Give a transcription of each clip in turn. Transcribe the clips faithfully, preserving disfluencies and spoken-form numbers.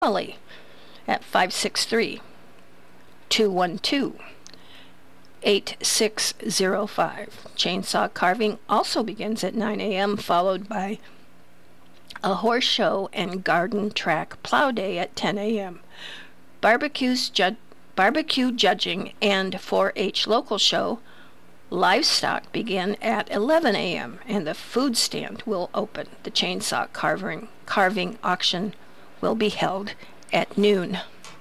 Raleigh at five six three, two one two, eight six zero five. Chainsaw carving also begins at nine a.m., followed by a horse show and garden track plow day at ten a.m. Barbecues, ju- barbecue judging and four H local show livestock begin at eleven a.m. and the food stand will open. The chainsaw carving carving auction will be held at noon.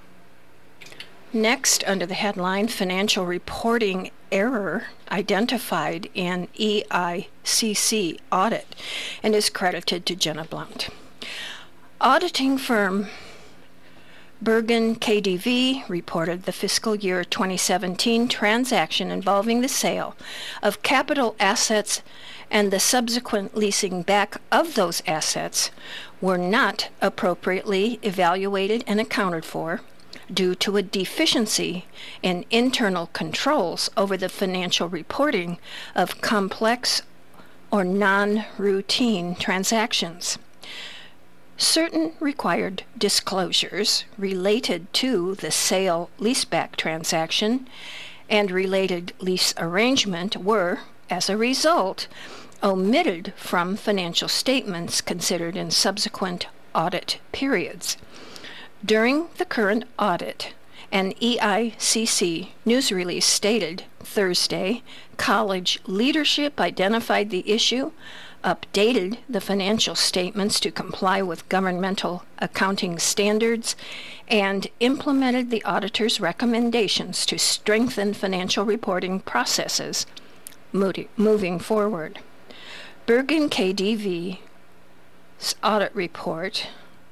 Next, under the headline, Financial Reporting Error Identified in E I C C Audit, and is credited to Jenna Blount. Auditing firm Bergen K D V reported the fiscal year twenty seventeen transaction involving the sale of capital assets and the subsequent leasing back of those assets were not appropriately evaluated and accounted for due to a deficiency in internal controls over the financial reporting of complex or non-routine transactions. Certain required disclosures related to the sale-leaseback transaction and related lease arrangement were, as a result, omitted from financial statements considered in subsequent audit periods. During the current audit, an E I C C news release stated Thursday, college leadership identified the issue, updated the financial statements to comply with governmental accounting standards, and implemented the auditor's recommendations to strengthen financial reporting processes moving forward. Bergen K D V's audit report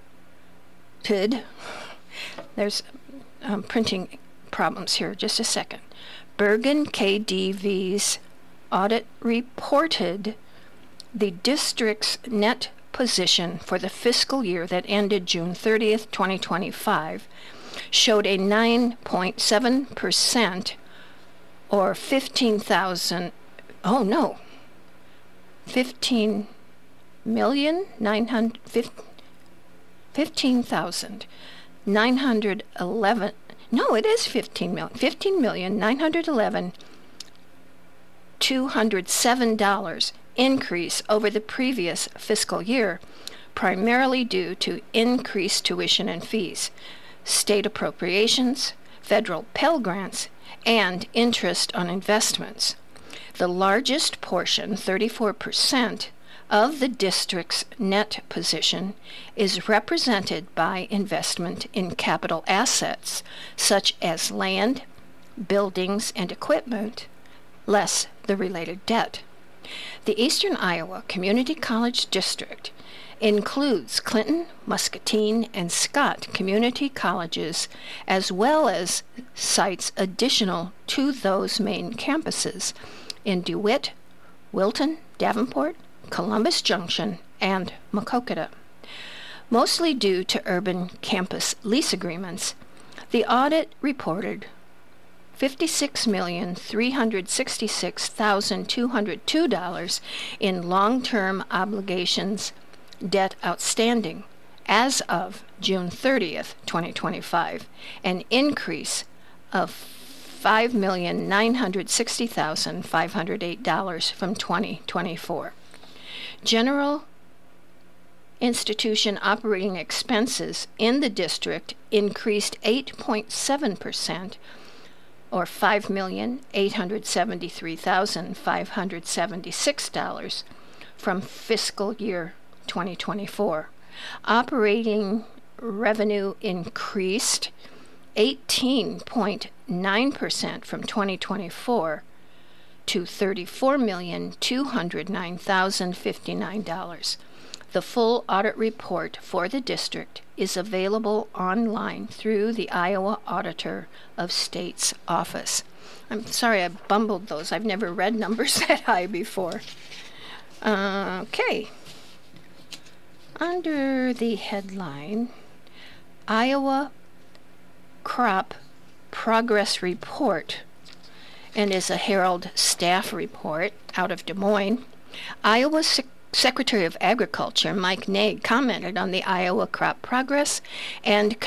There's um, printing problems here. Just a second. Bergen K D V's audit reported the district's net position for the fiscal year that ended June thirtieth, twenty twenty-five, showed a nine point seven percent or fifteen thousand, oh no, fifteen million nine hundred fifteen thousand nine hundred eleven. No, it is fifteen million. Fifteen million nine hundred eleven two hundred seven dollars increase over the previous fiscal year, primarily due to increased tuition and fees, state appropriations, federal Pell Grants, and interest on investments. The largest portion, thirty-four percent, of the district's net position is represented by investment in capital assets such as land, buildings, and equipment, less the related debt. The Eastern Iowa Community College District includes Clinton, Muscatine, and Scott community colleges, as well as sites additional to those main campuses in DeWitt, Wilton, Davenport, Columbus Junction, and Maquoketa. Mostly due to urban campus lease agreements, the audit reported fifty-six million three hundred sixty-six thousand two hundred two dollars in long-term obligations debt outstanding as of June thirtieth, twenty twenty-five, an increase of five million nine hundred sixty thousand five hundred eight dollars from twenty twenty-four. General institution operating expenses in the district increased eight point seven percent, or five million eight hundred seventy-three thousand five hundred seventy-six dollars from fiscal year twenty twenty-four. Operating revenue increased eighteen point nine percent from twenty twenty-four to thirty-four million two hundred nine thousand fifty-nine dollars. The full audit report for the district is available online through the Iowa Auditor of State's office. I'm sorry I bumbled those. I've never read numbers that high before. Uh, okay. Under the headline, Iowa Crop Progress Report, and is a Herald staff report out of Des Moines, Iowa Secretary of Agriculture Mike Naig commented on the Iowa crop progress and